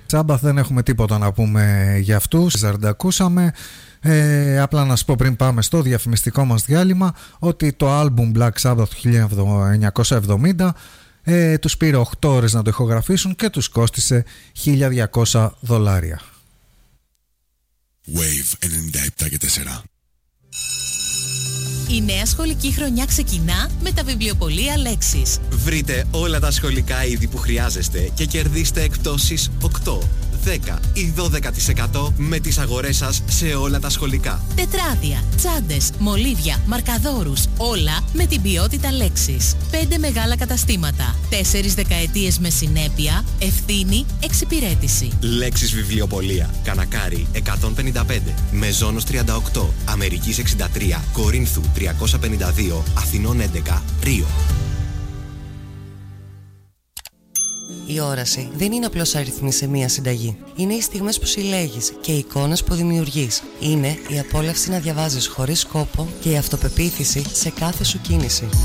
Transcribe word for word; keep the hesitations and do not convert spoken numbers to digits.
Sabbath δεν έχουμε τίποτα να πούμε για αυτούς. Δεν ακούσαμε. Ε, απλά να σου πω πριν πάμε στο διαφημιστικό μας διάλειμμα ότι το άλμπουμ Black Sabbath του χίλια εννιακόσια εβδομήντα ε, τους πήρε οκτώ ώρες να το ηχογραφήσουν και τους κόστισε χίλια διακόσια δολάρια. Wave ενενήντα επτά και τέσσερα. Η νέα σχολική χρονιά ξεκινά με τα βιβλιοπωλεία Lexis. Βρείτε όλα τα σχολικά είδη που χρειάζεστε και κερδίστε εκπτώσεις οκτώ, δέκα ή δώδεκα τοις εκατό με τις αγορές σας σε όλα τα σχολικά. Τετράδια, τσάντες, μολύβια, μαρκαδόρους, όλα με την ποιότητα Lexis. Πέντε μεγάλα καταστήματα, τέσσερις δεκαετίες με συνέπεια, ευθύνη, εξυπηρέτηση. Lexis βιβλιοπωλεία, Κανακάρι εκατόν πενήντα πέντε, Μεζόνος τριάντα οκτώ, Αμερικής εξήντα τρία, Κορίνθου τριακόσια πενήντα δύο, Αθηνών έντεκα, Ρίο. Η όραση δεν είναι απλώς αριθμοί σε μία συνταγή. Είναι οι στιγμές που συλλέγεις και οι εικόνες που δημιουργείς. Είναι η απόλαυση να διαβάζεις χωρίς κόπο και η αυτοπεποίθηση σε κάθε σου κίνηση.